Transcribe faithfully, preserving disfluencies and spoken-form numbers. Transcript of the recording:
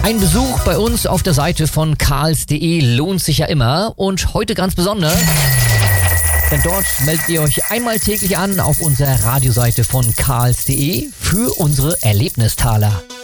Ein Besuch bei uns auf der Seite von karls punkt de lohnt sich ja immer und heute ganz besonders, denn dort meldet ihr euch einmal täglich an auf unserer Radioseite von karls punkt de für unsere Erlebnistaler.